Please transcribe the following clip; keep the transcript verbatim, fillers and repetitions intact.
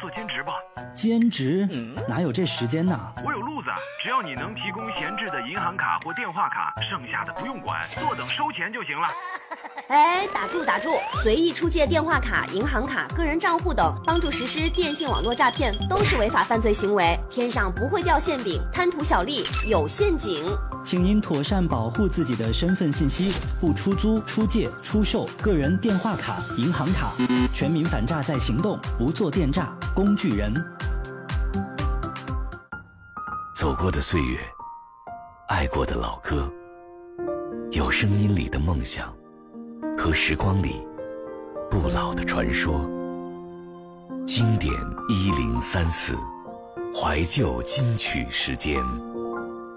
做兼职吧。 兼职？嗯、哪有这时间呢？ 我有路子，只要你能提供闲置的银行卡或电话卡，剩下的不用管，坐等收钱就行了。 哎，打住打住！随意出借电话卡、银行卡、个人账户等，帮助实施电信网络诈骗，都是违法犯罪行为。天上不会掉馅饼，贪图小利有陷阱。 请您妥善保护自己的身份信息，不出租、出借、出售个人电话卡、银行卡。全民反诈在行动，不做电诈工具人。 走过的岁月，爱过的老歌，有声音里的梦想，和时光里不老的传说。经典一零三四，怀旧金曲时间。